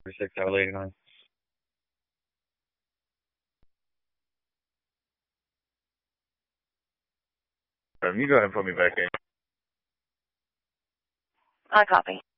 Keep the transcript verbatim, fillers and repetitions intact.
six L eighty-nine. Um, you go ahead and put me back in. I copy.